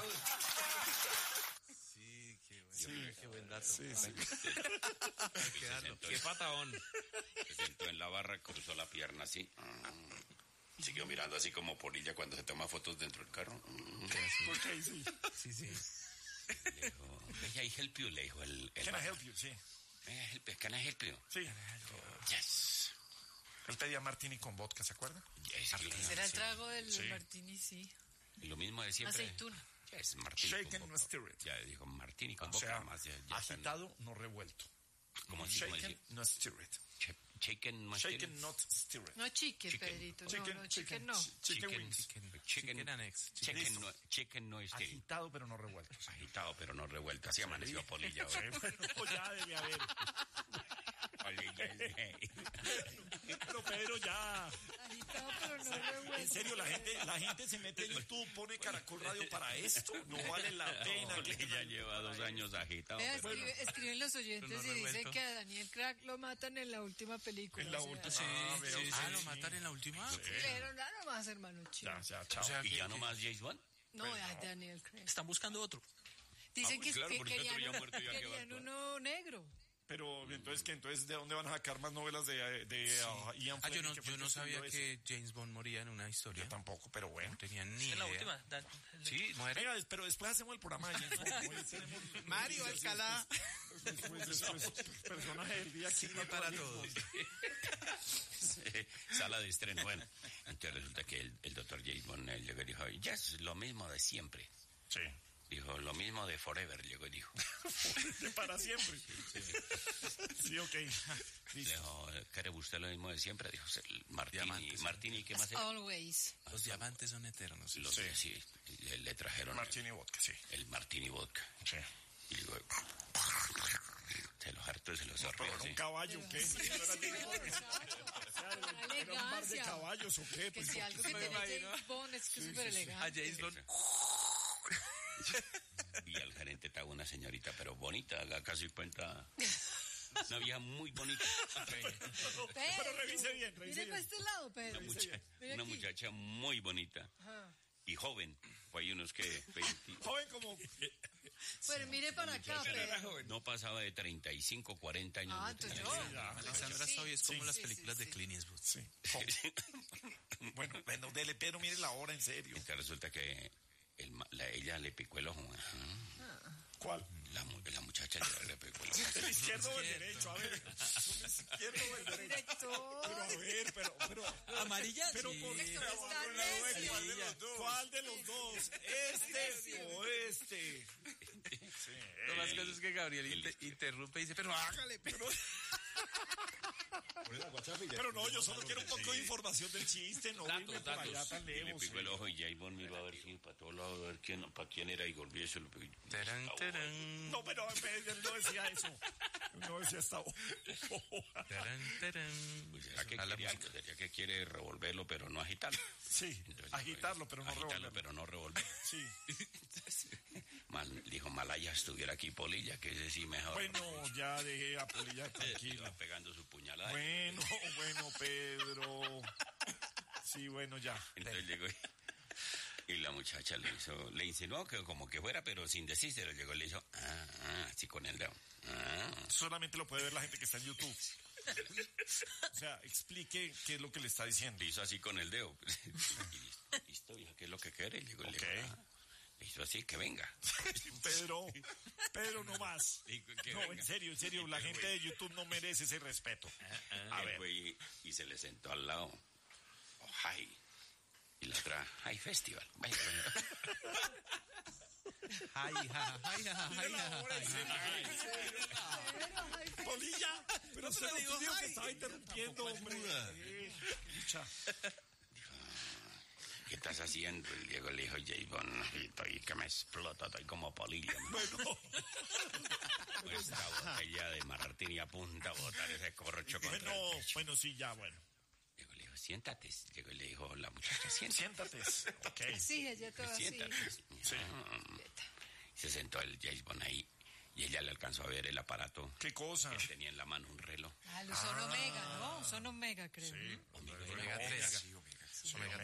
Sí, qué bueno. Sí, qué buen dato. Sí, sí. Qué patadón. Se sentó en la barra, cruzó la pierna así. Siguió mirando así como polilla cuando se toma fotos dentro del carro. Ok, sí. Sí. Le dijo, may I help you? Le dijo el Can I help you? Sí. Can I help you? Sí. Yes. Él pedía martini con vodka, ¿se acuerda? Yes. Será el trago del Sí. martini, sí. Y lo mismo de siempre. Aceituna. Yes, martini Shaken, con no vodka. stirred. Ya dijo martini con O vodka. sea, Más ya agitado, no revuelto. como así, como Shaken, decir, no stirred. Shaken, no Shaken, not stirred. No chicken, Chicken. Pedrito. Chicken, No, chicken no. Chicken wings. Chicken annex. Chicken no es Agitado, pero no revuelto. agitado, pero no revuelto. Así amaneció Polilla hoy. Bueno, ya debe haber. Pero Pedro, ya. Agitado, pero no revuelto. En serio, la gente se mete en YouTube, pone Caracol Radio para esto. No vale la pena. Polilla lleva 2 años agitado. Vea, pero- escriben los oyentes Pero no y dicen revuelto. que a Daniel Crack lo matan en la última película. En la o sea, última. Sí, veo, sí. sí, ¿Lo sí. matan en la última? Pero nada más, hermano chico. Ya, chao. O sea, ¿Y ya no más James Bond? No, es Daniel Craig. están buscando otro. Dicen pues claro, que porque otro ya querían, muerto ya que va a querían actuar. uno negro. Pero entonces, ¿de dónde van a sacar más novelas de Ian Fleming? Yo no sabía que James Bond moría en una historia. Yo tampoco, pero bueno. No tenía ni idea. En la última. Sí, muere. Venga, pero después hacemos el programa de James Bond. Hoy tenemos- Mario Alcalá. Después, personaje del día aquí Sirve para todos. Sala de estreno. Bueno, entonces resulta que el doctor James Bond llegó y dijo, ya es lo mismo de siempre. Sí. Dijo, lo mismo de forever, llegó y dijo. Para siempre. Sí, ok. Listo. Dijo, ¿quiere usted lo mismo de siempre? Dijo, Diamantes. Martini, ¿qué más As era? always. Los diamantes son eternos. Los Sí. sí, le trajeron Martini vodka, sí. el Martini vodka. Sí. Y luego se los hartó y se los Pero sorbió. era ¿sí? un caballo, ¿qué? ¿Era un bar de Elegancia. caballos o qué? Que Pues, si algo que me tiene imagino. James Bond es que es súper A elegante. James Bond. Y al gerente estaba una señorita, pero bonita, haga casi cuenta. Una vieja muy bonita. Pero revise bien, Mire revise para bien. este lado, Pedro. Mire Una aquí. muchacha muy bonita Ajá. y joven. Fue ahí unos que 20, Joven como... Pero mire para acá, Pedro. no pasaba de 35, 40 años. Ah, no entonces tenía. yo. Alexandra Sí, Soy es como sí, las sí, películas sí, de Clint Eastwood. Sí. Bueno, dele, pero mire la hora, en serio. Entonces resulta que ella le picó el ojo. Ajá. ¿Cuál? La muchacha le picó el ojo. ¿El izquierdo o el derecho? A ver. ¿El izquierdo o el derecho? Director. Pero a ver, pero... Amarilla, Pero sí. ¿por qué? Está necio. ¿Cuál de los dos? ¿Este o este? Sí. Lo más caso es que Gabriel interrumpe y dice, pero hágale, pero... Pero no, yo solo quiero un poco de información del chiste, no Datos, irme por allá datos. tan Y le lejos. picó el ojo y James Bond miró a ver si para todos lados, a ver para quién era y volvió y se lo picó. Tarán, tarán. No, pero él no decía eso. No decía hasta... Tarán, tarán. Pues será que A la quiere música. algo, sería que quiere revolverlo, pero no agitarlo. Sí, Entonces, agitarlo, pero no agitarlo, revolverlo. pero no revolverlo. Sí. Dijo, Malaya estuviera aquí Polilla, que ese sí mejor. Bueno, ya dejé a Polilla Iba tranquilo. pegando su puñalada. Bueno, Pedro. Sí, bueno, ya. Entonces llegó y la muchacha le insinuó que como que fuera, pero sin decírselo. Llegó y le hizo, así con el dedo. Solamente lo puede ver la gente que está en YouTube. O sea, explique qué es lo que le está diciendo. Le hizo así con el dedo. Y listo, hija, ¿qué es lo que quiere? Le digo, Ok. le hizo así, que venga. Pedro, no más. Digo, que No, venga. en serio, la gente de YouTube no merece ese respeto. A El ver. güey, y se le sentó al lado. Oh, hi. Y la otra, hi festival. Vaya, Ay, ja, ay, ja, Mire ay, la ja, hora, ay, en ja. serio. Polilla, pero usted le no digo, dijo que ay. estaba interrumpiendo, hombre. Escucha. ¿qué estás haciendo? Y Diego le dijo, J-Bon, estoy que me explota, estoy como Polilla. Bueno, Pues esta botella de martini a punta a botar ese corcho contra el pecho. bueno, sí, ya, bueno. Diego le dijo, siéntate. Diego le dijo, la muchacha, siéntate. Siéntate. Ok. Sí, ella toda así. Siéntate. Sí. Se sentó el James Bond ahí y ella le alcanzó a ver el aparato ¿Qué cosa? que tenía en la mano, un reloj. Ah, los son Omega, ¿no? Son Omega, creo. Sí. ¿no? Omega 3. Omega